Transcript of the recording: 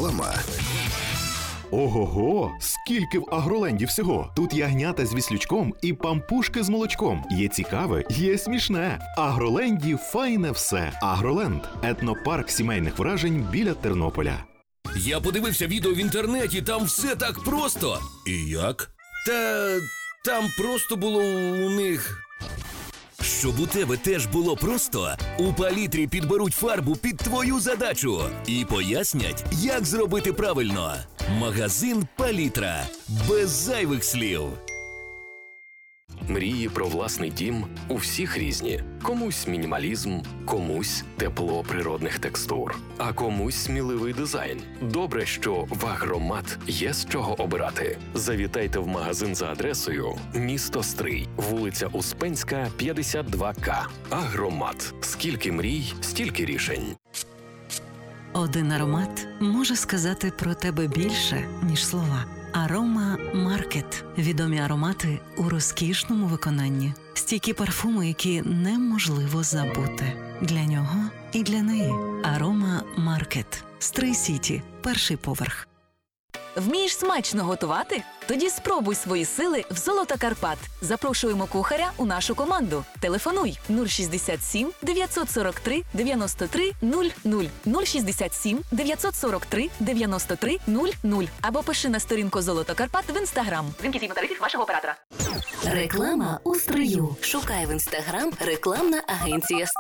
Реклама. Ого-го! Скільки в Агроленді всього! Тут ягнята з віслючком і пампушки з молочком. Є цікаве, є смішне. В Агроленді файне все. Агроленд – етнопарк сімейних вражень біля Тернополя. Я подивився відео в інтернеті, там все так просто. І як? Там просто було у них... Щоб у тебе теж було просто, у Палітрі підберуть фарбу під твою задачу і пояснять, як зробити правильно. Магазин Палітра. Без зайвих слів. Мрії про власний дім у всіх різні. Комусь мінімалізм, комусь тепло природних текстур, а комусь сміливий дизайн. Добре, що в Агромат є з чого обирати. Завітайте в магазин за адресою місто Стрий, вулиця Успенська, 52К. Агромат. Скільки мрій, стільки рішень. Один аромат може сказати про тебе більше, ніж слова. Арома Маркет. Відомі аромати у розкішному виконанні. Стійкі парфуми, які неможливо забути. Для нього і для неї. Арома Маркет. Стрий Сіті. Перший поверх. Вмієш смачно готувати? Тоді спробуй свої сили в «Золото Карпат». Запрошуємо кухаря у нашу команду. Телефонуй 067 943 93 00 067 943 93 00 або пиши на сторінку «Золото Карпат» в Інстаграм. Вимкніть тарифів вашого оператора. Реклама у Стрию. Шукай в Інстаграм рекламна агенція «Стрий».